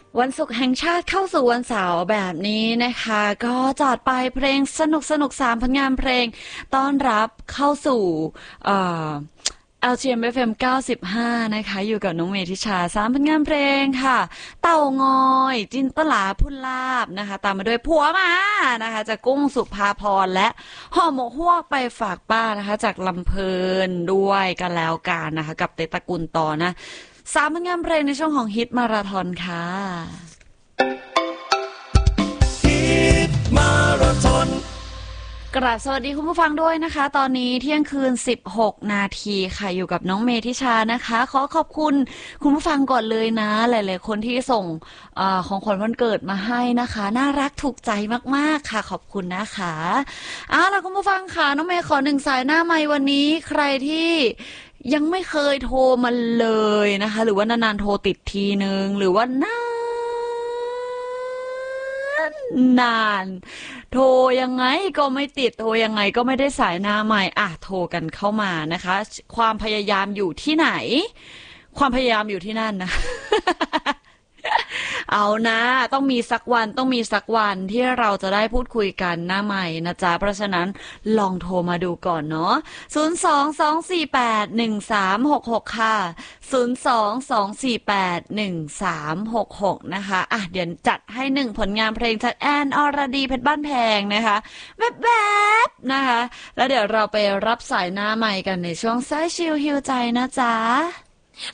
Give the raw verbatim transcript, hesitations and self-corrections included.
วันศุกร์แห่งชาติเข้าสู่วันเสาร์แบบนี้นะคะก็จัดไปเพลงสนุกสนุกสามผลงานเพลงต้อนรับเข้าสู่เอ่อ แอล จี เอ็ม เอฟ เอ็ม เก้าสิบห้านะคะอยู่กับน้องเมธิชาสามผลงานเพลงค่ะเต่างอยจินตลาพุลาบนะคะตามมาด้วยผัวมานะคะจากกุ้งสุภาพรและห่อหมกฮวกไปฝากป้านะคะจากลำเพลินด้วยกันแล้วกันนะคะกับเตตระกูลต่อนะสามผลงานเพลงในช่วงของฮิตมาราธอนค่ะฮิตมาราธอนกราบสวัสดีคุณผู้ฟังด้วยนะคะตอนนี้เที่ยงคืนสิบหกนาทีค่ะอยู่กับน้องเมธิชานะคะขอขอบคุณคุณผู้ฟังก่อนเลยนะหลายๆคนที่ส่งเอ่อของขวัญวันเกิดมาให้นะคะน่ารักถูกใจมากๆค่ะขอบคุณนะคะอ้าวแล้วคุณผู้ฟังค่ะน้องเมย์ขอหนึ่งสายหน้าไมค์วันนี้ใครที่ยังไม่เคยโทรมาเลยนะคะหรือว่านานๆโทรติดทีนึงหรือว่านานนานโทรยังไงก็ไม่ติดโทรยังไงก็ไม่ได้สายหน้าใหม่อ่ะโทรกันเข้ามานะคะความพยายามอยู่ที่ไหนความพยายามอยู่ที่นั่นนะ เอานะต้องมีสักวันต้องมีสักวันที่เราจะได้พูดคุยกันหน้าใหม่นะจ๊ะเพราะฉะนั้นลองโทรมาดูก่อนเนาะศูนย์ สอง สอง สี่ แปด หนึ่ง สาม หก หกค่ะศูนย์ สอง สอง สี่ แปด หนึ่ง สาม หก หกนะคะอ่ะเดี๋ยวจัดให้หนึ่งผลงานเพลงจากแอนอรดีเพชรบ้านแพงนะคะแวบๆนะคะแล้วเดี๋ยวเราไปรับสายหน้าใหม่กันในช่วงสายชิลฮิวใจนะจ๊ะ